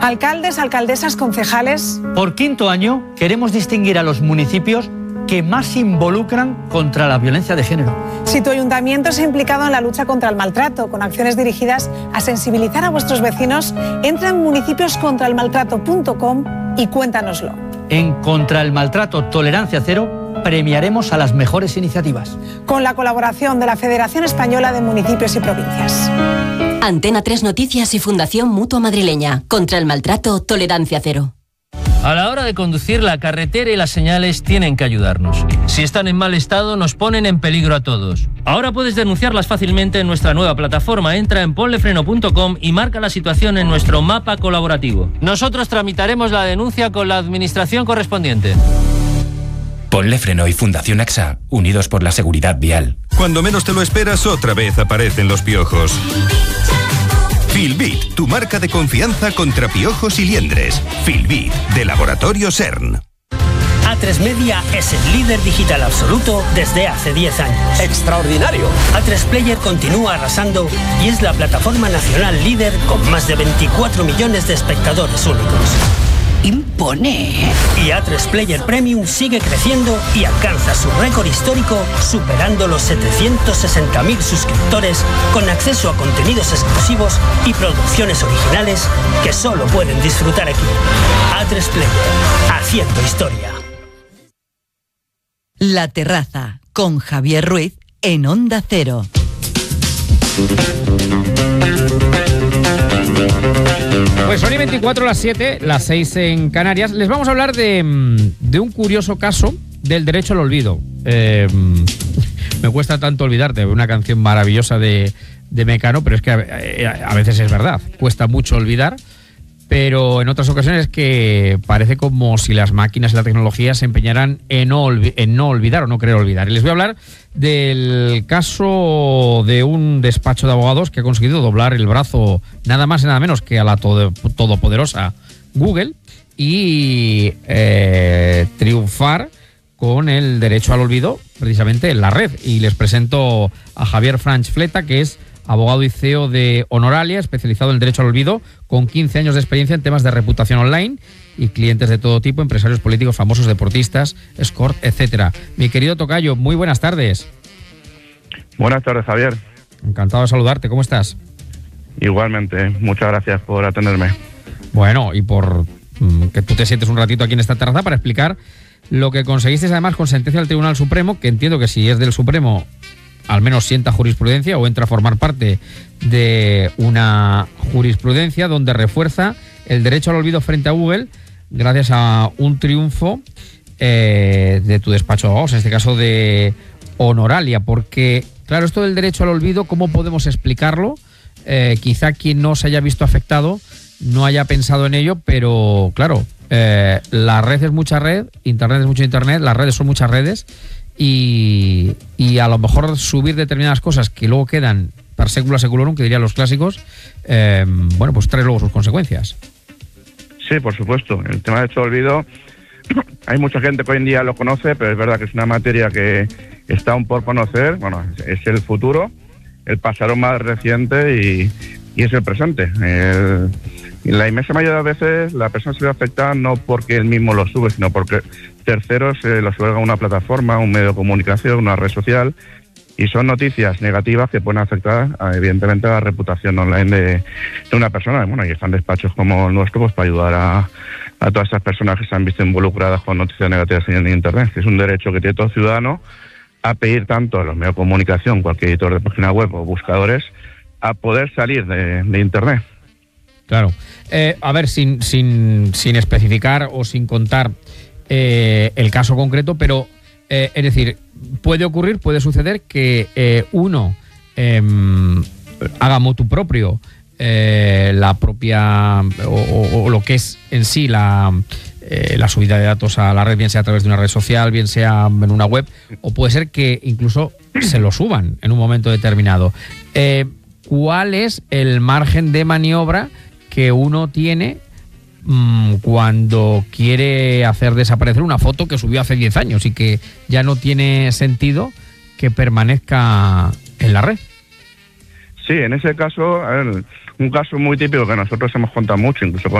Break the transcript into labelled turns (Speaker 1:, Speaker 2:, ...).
Speaker 1: Alcaldes, alcaldesas, concejales.
Speaker 2: Por quinto año queremos distinguir a los municipios que más se involucran contra la violencia de género.
Speaker 1: Si tu ayuntamiento se ha implicado en la lucha contra el maltrato, con acciones dirigidas a sensibilizar a vuestros vecinos, entra en municipioscontraelmaltrato.com y cuéntanoslo.
Speaker 2: En Contra el Maltrato Tolerancia Cero premiaremos a las mejores iniciativas.
Speaker 1: Con la colaboración de la Federación Española de Municipios y Provincias.
Speaker 3: Antena 3 Noticias y Fundación Mutua Madrileña. Contra el maltrato, tolerancia cero.
Speaker 4: A la hora de conducir, la carretera y las señales tienen que ayudarnos. Si están en mal estado, nos ponen en peligro a todos. Ahora puedes denunciarlas fácilmente en nuestra nueva plataforma. Entra en ponlefreno.com y marca la situación en nuestro mapa colaborativo. Nosotros tramitaremos la denuncia con la administración correspondiente.
Speaker 5: Ponle Freno y Fundación AXA, unidos por la seguridad vial.
Speaker 6: Cuando menos te lo esperas, otra vez aparecen los piojos. Filbit, tu marca de confianza contra piojos y liendres. Filbit, de Laboratorio CERN.
Speaker 7: A3 Media es el líder digital absoluto desde hace 10 años.
Speaker 8: ¡Extraordinario!
Speaker 7: A3 Player continúa arrasando y es la plataforma nacional líder con más de 24 millones de espectadores únicos.
Speaker 8: ¡Impone!
Speaker 7: Y A3 Player Premium sigue creciendo y alcanza su récord histórico, superando los 760.000 suscriptores, con acceso a contenidos exclusivos y producciones originales que solo pueden disfrutar aquí. A3 Player, haciendo historia.
Speaker 9: La Terraza, con Javier Ruiz, en Onda Cero.
Speaker 10: Pues son y 24 las 7, las 6 en Canarias. Les vamos a hablar de un curioso caso del derecho al olvido. Me cuesta tanto olvidarte, una canción maravillosa de Mecano, pero es que a veces es verdad, cuesta mucho olvidar, pero en otras ocasiones que parece como si las máquinas y la tecnología se empeñaran en no olvidar o no querer olvidar. Y les voy a hablar del caso de un despacho de abogados que ha conseguido doblar el brazo nada más y nada menos que a la todopoderosa Google y triunfar con el derecho al olvido precisamente en la red. Y les presento a Javier Franch-Fleta, que es abogado y CEO de Honoralia, especializado en el derecho al olvido, con 15 años de experiencia en temas de reputación online y clientes de todo tipo, empresarios políticos, famosos, deportistas, escort, etcétera. Mi querido tocayo, muy buenas tardes.
Speaker 11: Buenas tardes, Javier.
Speaker 10: Encantado de saludarte, ¿cómo estás?
Speaker 11: Igualmente, muchas gracias por atenderme.
Speaker 10: Bueno, y por que tú te sientes un ratito aquí en esta terraza para explicar lo que conseguiste además con sentencia del Tribunal Supremo, que entiendo que si es del Supremo al menos sienta jurisprudencia o entra a formar parte de una jurisprudencia donde refuerza el derecho al olvido frente a Google gracias a un triunfo de tu despacho de abogados, en este caso de Honoralia, porque claro, esto del derecho al olvido, ¿cómo podemos explicarlo? Quizá quien no se haya visto afectado no haya pensado en ello, pero claro, la red es mucha red, internet es mucho internet, las redes son muchas redes. Y a lo mejor subir determinadas cosas que luego quedan per secula seculorum, que dirían los clásicos, bueno, pues trae luego sus consecuencias.
Speaker 11: Sí, por supuesto. El tema de hecho olvido, hay mucha gente que hoy en día lo conoce, pero es verdad que es una materia que está aún por conocer. Bueno, es el futuro, el pasado más reciente y es el presente. La inmensa mayoría de veces la persona se ve afectada no porque él mismo lo sube, sino porque terceros lo suben a una plataforma, un medio de comunicación, una red social, y son noticias negativas que pueden afectar evidentemente a la reputación online de una persona. Bueno, y están despachos como el nuestro pues para ayudar a todas estas personas que se han visto involucradas con noticias negativas en internet. Es un derecho que tiene todo ciudadano a pedir tanto a los medios de comunicación, cualquier editor de página web o buscadores, a poder salir de internet.
Speaker 10: Claro. A ver, sin especificar o sin contar el caso concreto, pero es decir, puede ocurrir, puede suceder que uno haga motu propio la propia o lo que es en sí la subida de datos a la red, bien sea a través de una red social, bien sea en una web, o puede ser que incluso se lo suban en un momento determinado. ¿Cuál es el margen de maniobra que uno tiene cuando quiere hacer desaparecer una foto que subió hace 10 años y que ya no tiene sentido que permanezca en la red?
Speaker 11: Sí, en ese caso, un caso muy típico que nosotros hemos contado mucho, incluso con